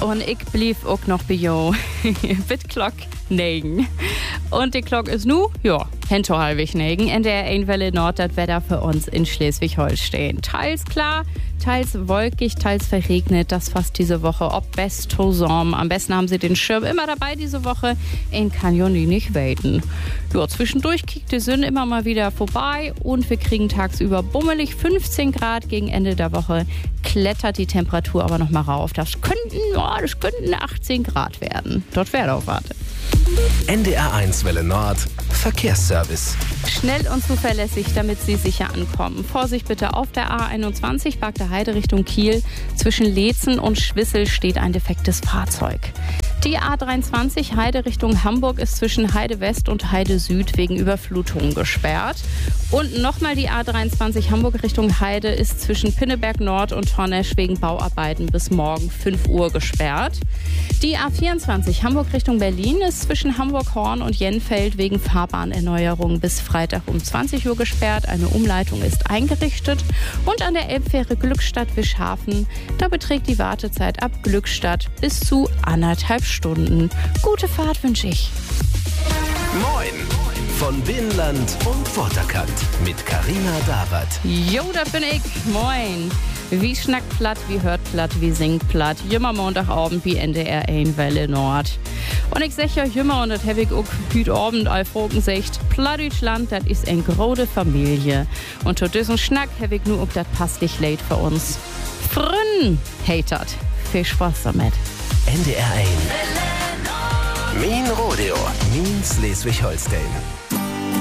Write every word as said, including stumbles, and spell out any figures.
Und ich blieb auch noch bei jo. Bit Glock negen. Und die Glock ist nu, ja, hinter halbig negen. In der Einwelle Nord, das Wetter für uns in Schleswig-Holstein. Teils klar, teils wolkig, teils verregnet. Das fast diese Woche. Ob best Tosom. Am besten haben sie den Schirm immer dabei diese Woche. In kann ja nie nicht weten. Ja, zwischendurch kickt die Sonne immer mal wieder vorbei. Und wir kriegen tagsüber bummelig fünfzehn Grad. Gegen Ende der Woche klettert die Temperatur aber noch mal rauf. Das könnten, ja, das könnten achtzehn Grad werden. Dort wäre auch warte. N D R eins Welle Nord Verkehrsservice. Schnell und zuverlässig, damit Sie sicher ankommen. Vorsicht bitte auf der A einundzwanzig, Bagde Heide Richtung Kiel. Zwischen Leetzen und Schwissel steht ein defektes Fahrzeug. Die A dreiundzwanzig Heide Richtung Hamburg ist zwischen Heide West und Heide Süd wegen Überflutung gesperrt. Und nochmal die A dreiundzwanzig Hamburg Richtung Heide ist zwischen Pinneberg Nord und Tornesch wegen Bauarbeiten bis morgen fünf Uhr gesperrt. Die A vierundzwanzig Hamburg Richtung Berlin ist zwischen Hamburg-Horn und Jenfeld wegen Fahrbahnerneuerung bis Freitag um zwanzig Uhr gesperrt. Eine Umleitung ist eingerichtet. Und an der Elbfähre Glückstadt-Wischhafen, da beträgt die Wartezeit ab Glückstadt bis zu anderthalb Stunden. Gute Fahrt wünsche ich. Moin von Binnenland und Waterkant mit Carina Dawat. Jo, da bin ich. Moin. Wie schnackt platt, wie hört platt, wie singt platt. Jümmer Montagabend wie N D R eins Welle Nord. Und ich sag ja jümmer und das hab ich auch heute Abend all Folgen secht. Plattdeutschland, das ist eine große Familie. Und zu diesem Schnack hab ich nur auch das passlich late für uns. Frünn, hatert. Viel Spaß damit. N D R eins. Min Rodeo. Min Schleswig-Holstein.